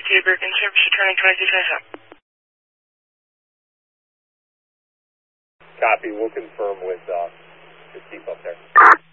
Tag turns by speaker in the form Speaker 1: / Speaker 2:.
Speaker 1: 2, Bergen Service returning 2227.
Speaker 2: Copy. We'll confirm with the chief up there.